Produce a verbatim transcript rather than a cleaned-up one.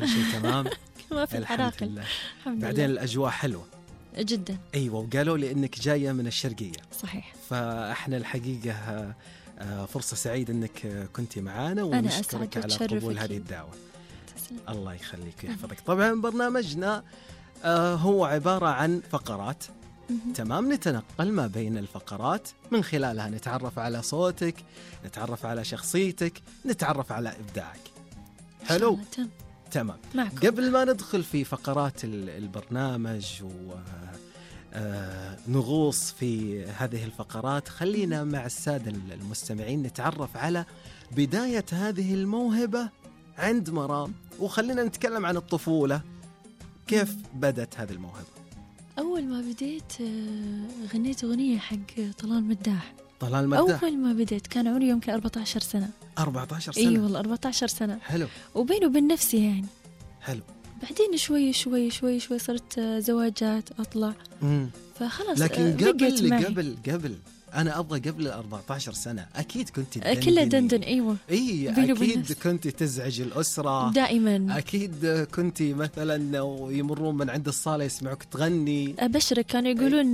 كل شيء تمام؟ ما في الحمد عراقل. لله. الحمد بعدين لله. الأجواء حلوة جدا. أيوة، وقالوا لي إنك جاية من الشرقية. صحيح. فإحنا الحقيقة فرصة سعيدة إنك كنتي معانا، أنا ونشكرك على قبول هذه الدعوة. تسلم. الله يخليك ويحفظك. طبعا برنامجنا هو عبارة عن فقرات، تمام، نتنقل ما بين الفقرات، من خلالها نتعرف على صوتك، نتعرف على شخصيتك، نتعرف على إبداعك. حلو؟ تم. تمام. معكم. قبل ما ندخل في فقرات البرنامج ونغوص في هذه الفقرات، خلينا مع السادة المستمعين نتعرف على بداية هذه الموهبة عند مرام، وخلينا نتكلم عن الطفولة. كيف بدت هذه الموهبة؟ أول ما بديت غنيت أغنية حق طلال مداح. طلال مداح. أول ما بديت كان عمري يمكن أربعة عشر سنة. أربعة عشر سنة؟ إي والله أربعة عشر سنة. حلو. وبيني وبين نفسي يعني. حلو. بعدين شوي شوي شوي شوي صرت زواجات أطلع. مم. فخلاص. لكن قبل قبل قبل أنا أبغى قبل أربعة عشر سنة أكيد كنت دندني. كله دندن. أيوة. إي أكيد كنت تزعج الأسرة دائما. أكيد كنت مثلا يمرون من عند الصالة يسمعوك تغني. أبشرك كانوا يقولون